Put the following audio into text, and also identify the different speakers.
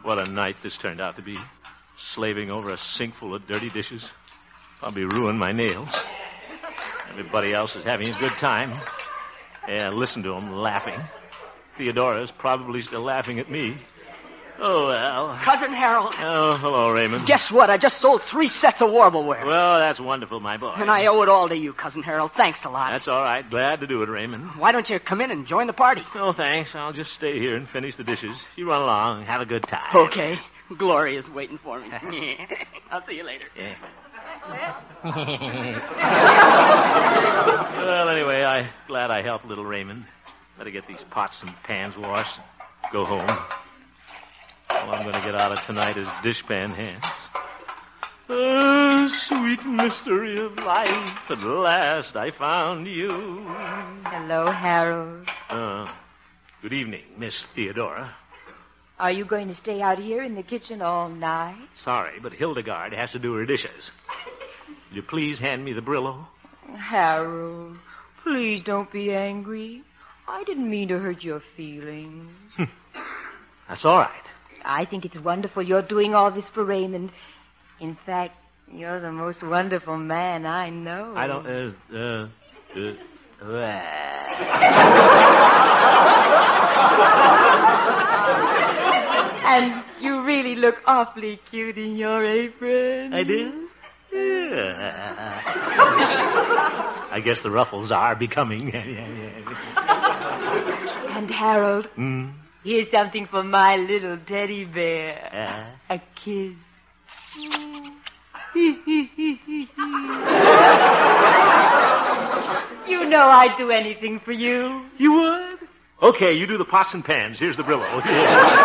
Speaker 1: What a night this turned out to be. Slaving over a sink full of dirty dishes. Probably ruined my nails. Everybody else is having a good time. Yeah, listen to them laughing. Theodora's probably still laughing at me. Oh, well.
Speaker 2: Cousin Harold.
Speaker 1: Oh, hello, Raymond.
Speaker 2: Guess what? I just sold 3 sets of warbleware.
Speaker 1: Well, that's wonderful, my boy.
Speaker 2: And I owe it all to you, Cousin Harold. Thanks a lot.
Speaker 1: That's all right. Glad to do it, Raymond.
Speaker 2: Why don't you come in and join the party?
Speaker 1: Oh, thanks. I'll just stay here and finish the dishes. You run along. Have a good time.
Speaker 2: Okay. Gloria's waiting for me. I'll see you later.
Speaker 1: Yeah. Well, anyway, I'm glad I helped little Raymond. Better get these pots and pans washed and go home. All I'm going to get out of tonight is dishpan hands. Oh, sweet mystery of life, at last I found you.
Speaker 3: Hello, Harold.
Speaker 1: Good evening, Miss Theodora.
Speaker 3: Are you going to stay out here in the kitchen all night?
Speaker 1: Sorry, but Hildegard has to do her dishes. Will you please hand me the Brillo?
Speaker 3: Harold, please don't be angry. I didn't mean to hurt your feelings.
Speaker 1: That's all right.
Speaker 3: I think it's wonderful you're doing all this for Raymond. In fact, you're the most wonderful man I know.
Speaker 1: I don't,
Speaker 3: And you really look awfully cute in your apron.
Speaker 1: I do? Yeah. I guess the ruffles are becoming.
Speaker 3: And Harold, here's something for my little teddy bear. A kiss. You know I'd do anything for you.
Speaker 1: You would? Okay, you do the pots and pans. Here's the Brillo.